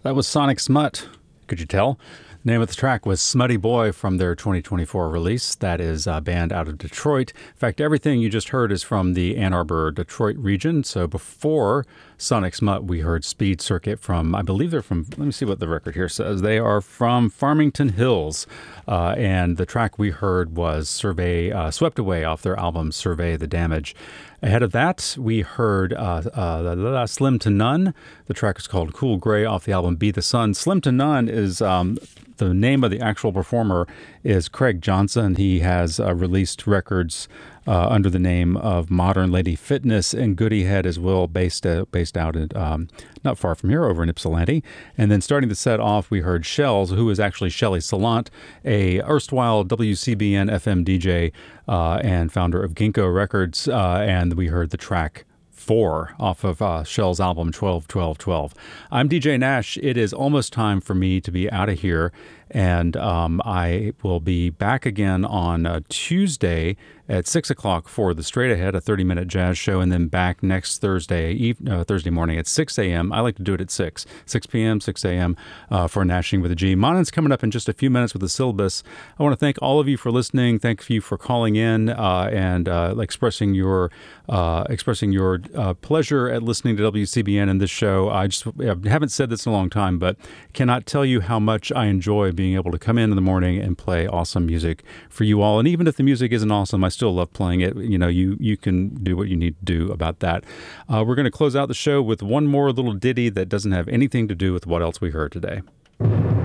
That was Sonic Smut. Could you tell? The name of the track was Smutty Boy from their 2024 release. That is a band out of Detroit. In fact, everything you just heard is from the Ann Arbor, Detroit region. So before Sonic Smut, we heard Speed Circuit from, I believe they're from, let me see what the record here says. They are from Farmington Hills. And the track we heard was Swept Away off their album Survey the Damage. Ahead of that, we heard Slim to None. The track is called Cool Gray off the album Be the Sun. Slim to None is the name of the actual performer is Craig Johnson. He has released records under the name of Modern Lady Fitness and Goody Head as well, based out in not far from here over in Ypsilanti. And then starting the set off, we heard Shells, who is actually Shelley Salant, a erstwhile WCBN FM DJ and founder of Ginkgo Records. And we heard the track 4 off of Shell's album 12-12-12. I'm DJ Nash. It is almost time for me to be out of here, and I will be back again on Tuesday at 6 o'clock for the Straight Ahead, a 30-minute jazz show, and then back next Thursday morning at 6 a.m. I like to do it at 6 p.m., 6 a.m. For Nashing with a G. Monen's coming up in just a few minutes with the syllabus. I want to thank all of you for listening. Thank you for calling in and expressing your pleasure at listening to WCBN and this show. I haven't said this in a long time, but cannot tell you how much I enjoy being able to come in the morning and play awesome music for you all. And even if the music isn't awesome, I still love playing it. You know, you can do what you need to do about that. We're going to close out the show with one more little ditty that doesn't have anything to do with what else we heard today.